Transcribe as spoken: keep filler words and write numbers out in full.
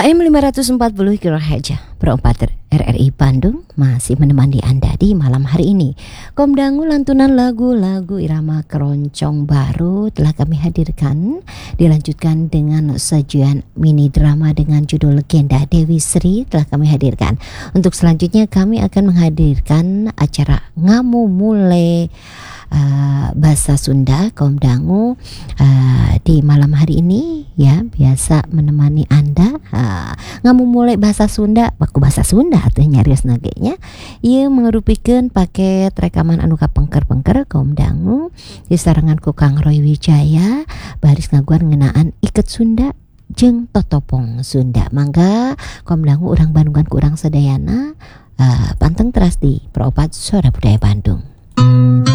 A M lima empat puluh kilohertz perempat R R I Bandung masih menemani Anda di malam hari ini. Komdangu lantunan lagu-lagu irama keroncong baru telah kami hadirkan. Dilanjutkan dengan sajian mini drama dengan judul Legenda Dewi Sri telah kami hadirkan. Untuk selanjutnya kami akan menghadirkan acara Ngamu Mule Uh, bahasa Sunda Komdangu uh, di malam hari ini ya, biasa menemani Anda uh, ngamu mulai bahasa Sunda baku bahasa Sunda atau nyarios nagenya ia mengerupikeun paket rekaman anu kapengker-pengker Komdangu disarangan ku Kang Roy Wijaya baris ngaguan ngenaan iket Sunda jeung totopong Sunda. Mangga Komdangu urang Bandungan ku urang sadayana uh, panteng teras di Pro opat Suara Budaya Bandung.